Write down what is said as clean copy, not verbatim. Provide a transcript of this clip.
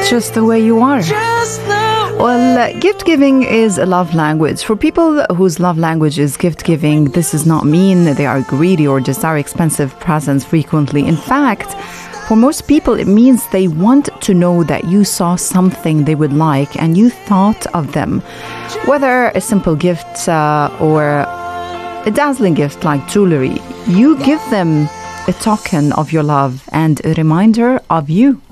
just the way you are. Well, gift giving is a love language. For people whose love language is gift giving, this does not mean they are greedy or desire expensive presents frequently. In fact, for most people, it means they want to know that you saw something they would like and you thought of them. Whether a simple gift or a dazzling gift like jewelry, you give them a token of your love and a reminder of you.